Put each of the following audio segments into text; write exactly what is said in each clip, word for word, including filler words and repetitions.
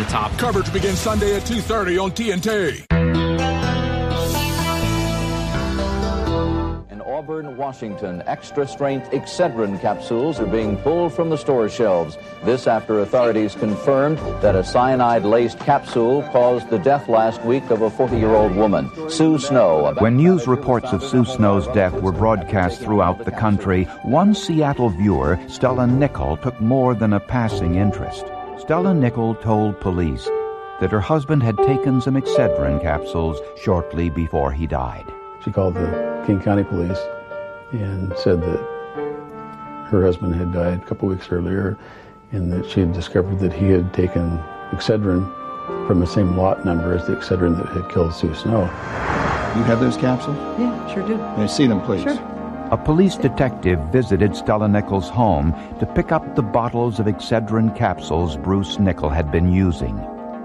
the top. Coverage begins Sunday at two thirty on T N T. In Auburn, Washington, extra-strength Excedrin capsules are being pulled from the store shelves. This after authorities confirmed that a cyanide-laced capsule caused the death last week of a forty-year-old woman, Sue Snow. When news reports of Sue Snow's death were broadcast throughout the country, one Seattle viewer, Stella Nickel, took more than a passing interest. Stella Nickel told police that her husband had taken some Excedrin capsules shortly before he died. She called the King County Police and said that her husband had died a couple weeks earlier and that she had discovered that he had taken Excedrin from the same lot number as the Excedrin that had killed Sue Snow. You have those capsules? Yeah, sure do. May I see them, please? Sure. A police detective visited Stella Nickel's home to pick up the bottles of Excedrin capsules Bruce Nickel had been using.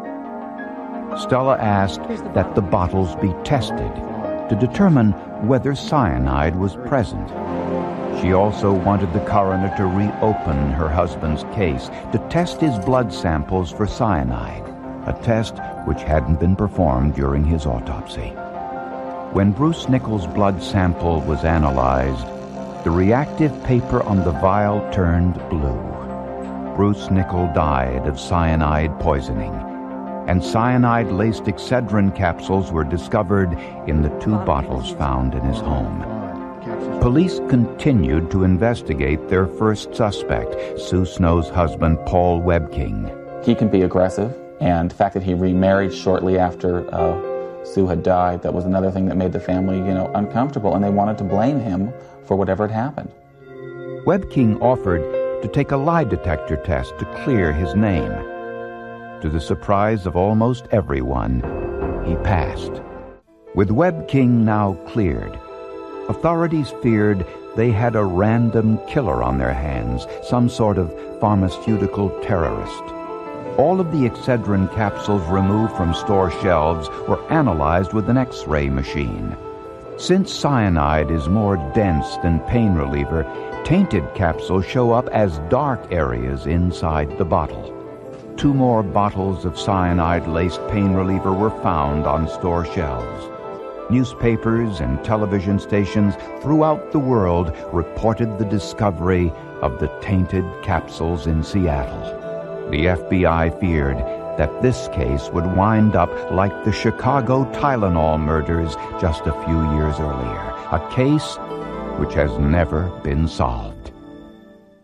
Stella asked that the bottles be tested to determine whether cyanide was present. She also wanted the coroner to reopen her husband's case to test his blood samples for cyanide, a test which hadn't been performed during his autopsy. When Bruce Nickel's blood sample was analyzed, the reactive paper on the vial turned blue. Bruce Nickel died of cyanide poisoning, and cyanide-laced Excedrin capsules were discovered in the two bottles found in his home. Police continued to investigate their first suspect, Sue Snow's husband, Paul Webking. He can be aggressive, and the fact that he remarried shortly after uh, Sue had died, that was another thing that made the family, you know, uncomfortable, and they wanted to blame him for whatever had happened. Webking offered to take a lie detector test to clear his name. To the surprise of almost everyone, he passed. With Webking now cleared, authorities feared they had a random killer on their hands, some sort of pharmaceutical terrorist. All of the Excedrin capsules removed from store shelves were analyzed with an X-ray machine. Since cyanide is more dense than pain reliever, tainted capsules show up as dark areas inside the bottle. Two more bottles of cyanide-laced pain reliever were found on store shelves. Newspapers and television stations throughout the world reported the discovery of the tainted capsules in Seattle. The F B I feared that this case would wind up like the Chicago Tylenol murders just a few years earlier, a case which has never been solved.